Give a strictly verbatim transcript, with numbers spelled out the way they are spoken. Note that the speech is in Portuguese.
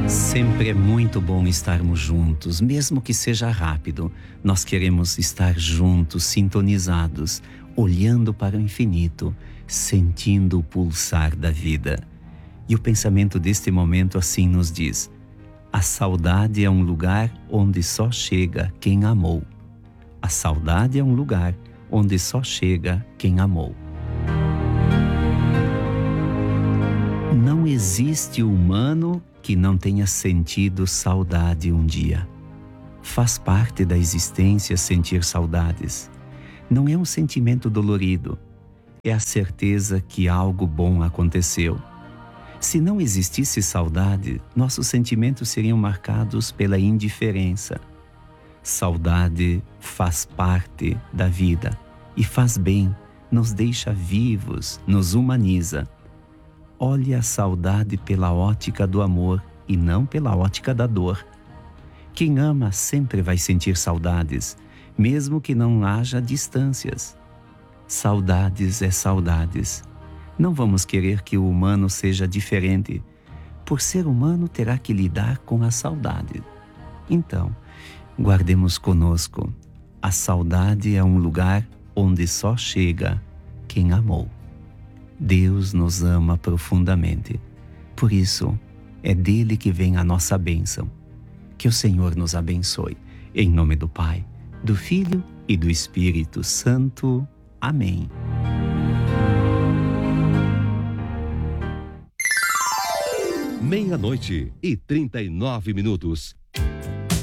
Sempre é muito bom estarmos juntos, mesmo que seja rápido. Nós queremos estar juntos, sintonizados, olhando para o infinito, sentindo o pulsar da vida. E o pensamento deste momento assim nos diz: a saudade é um lugar onde só chega quem amou. A saudade é um lugar onde só chega quem amou. Não existe humano que não tenha sentido saudade um dia. Faz parte da existência sentir saudades. Não é um sentimento dolorido, é a certeza que algo bom aconteceu. Se não existisse saudade, nossos sentimentos seriam marcados pela indiferença. Saudade faz parte da vida e faz bem, nos deixa vivos, nos humaniza. Olhe a saudade pela ótica do amor e não pela ótica da dor. Quem ama sempre vai sentir saudades, mesmo que não haja distâncias. Saudades é saudades. Não vamos querer que o humano seja diferente. Por ser humano, terá que lidar com a saudade. Então, guardemos conosco. A saudade é um lugar onde só chega quem amou. Deus nos ama profundamente. Por isso, é dele que vem a nossa bênção. Que o Senhor nos abençoe. Em nome do Pai, do Filho e do Espírito Santo. Amém. Meia-noite e trinta e nove minutos.